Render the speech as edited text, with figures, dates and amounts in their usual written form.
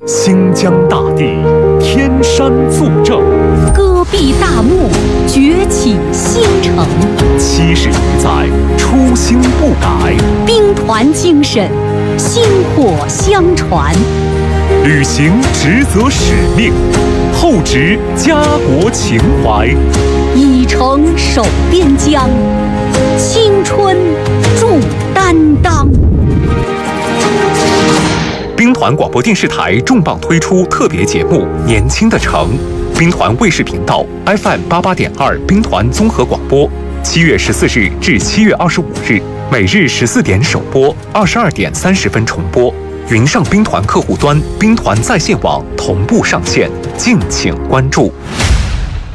新疆大地，天山作证； 戈壁大漠，崛起新城。 70余载，初心不改； 兵团精神，薪火相传。 履行职责使命，厚植家国情怀。 以诚守边疆，青春铸担当。 兵团广播电视台重磅推出特别节目《年轻的城》，兵团卫视频道 FM88.2兵团综合广播，7月14日至7月25日，每日14点首播，22点30分重播。云上兵团客户端、兵团在线网同步上线，敬请关注。